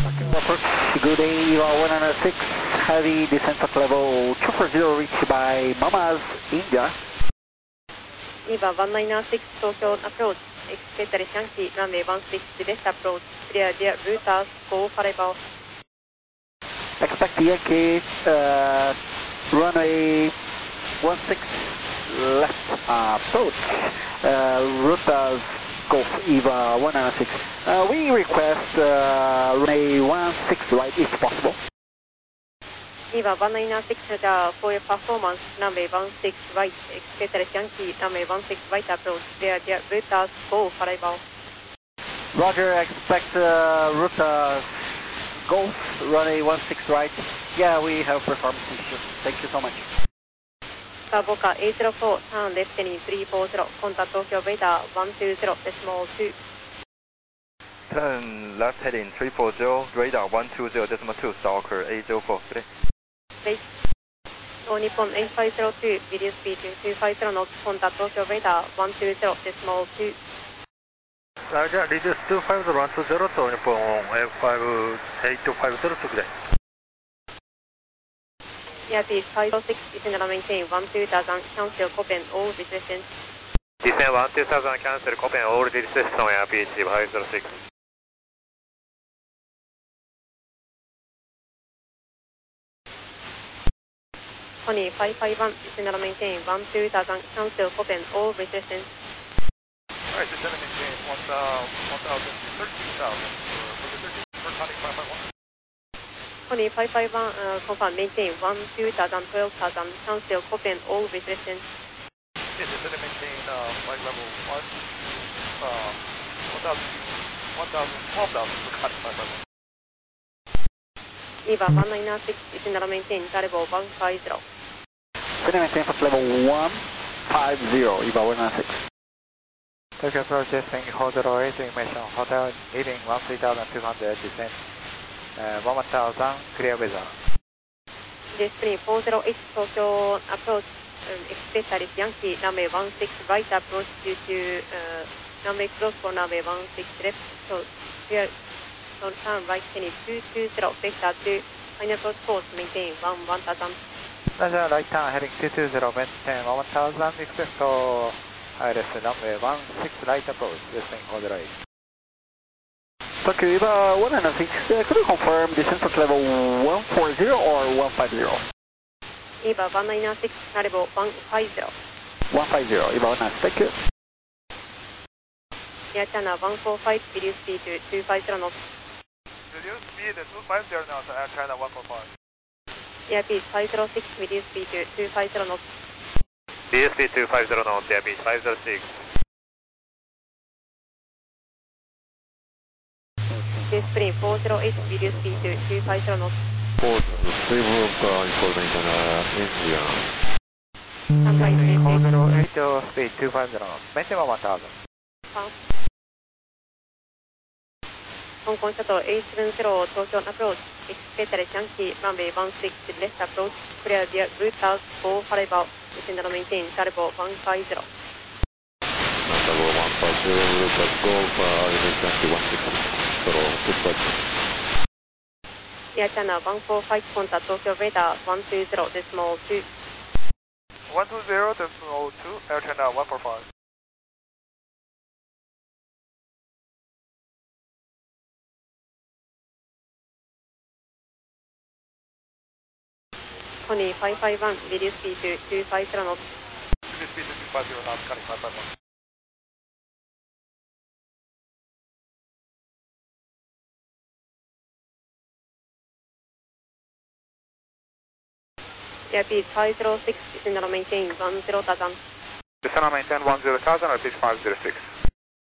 Good day, 106, heavy descent at level 240 reached by Mamas, India. Eva 196 Tokyo approach, expect Yankee, runway 16 left approach, clear dear routers, go for about. Expect Yankee, runway 16 left approach, routers Golf Eva 196. We request runway 16 right if possible. Eva 196 for your performance, runway 16 right, expect Yankee, runway 16 right approach, clear dear routers, go for about. Roger, expect routers Golf, runway 16 right. Yeah, we have performance issues. Thank you so much. Boca 804, turn left heading 340, contact Tokyo radar 120.2. Turn left heading 340, radar 120.2, Stalker 804. Great. So Nippon 8502, video speed 250 knots, contact Tokyo radar 120.2. Roger, reduce 250 to Nippon 8250 today. Airbus 506, descend and maintain 12000, cancel Copen, all resistance. Descend 12000, cancel Copen, all resistance on Airbus 506. Honey 551, descend and maintain 12000, cancel Copen, all resistance. Alright, descend and maintain 13,000 for Connie 551. Honey 551, confirm, maintain 12000, 12,000, cancel Copen, all resistance. Yes, descend and maintain flight level 12,000 for Connie 551. Eva 196, descend and maintain level 150. Descend and maintain for level 150, Eva 196. Tokyo approach descending hold 08 information, hotel leading 13,200, descent 11,000, clear weather. Destiny 408 Tokyo approach, expect Yankee, runway 16 right approach due to runway close for runway 16 left, so clear, so turn right heading 220, vector 2, final approach course, maintain 1000. Roger, right turn heading 220, maintain 1000, expect to ILS runway 16 right approach, descending hold 08. Tokyo Eva 196, could you confirm descent at level 140 or 150? Eva 196, level 150. 150, Eva 196, thank you. Air China 145, reduce speed to 250 knots. Reduce speed 250 knots, Air China 145. Airbus 506, reduce speed to 250 knots. Reduce speed 250 knots, Airbus 506. Spring 408, reduce speed to 250 knots. Port Srivuka information India. Descending hold 08, speed 250 knots, maintain 1000. Hong Kong Shuttle 870 Tokyo approach, expect Yankee, runway 16 left approach, clear the route out, go for about, descend and maintain, level 150. Level 150, route Golf, Yankee 16, dispatch. Air China 145, contact Tokyo radar 120.2. 120.2, Air China 145. Honey 551, reduce speed to 250 knots. Reduce speed to 250 knots, Connie 551. Airbus 506, descend and maintain 10,000. Descend and maintain 10,000, Airbus 506.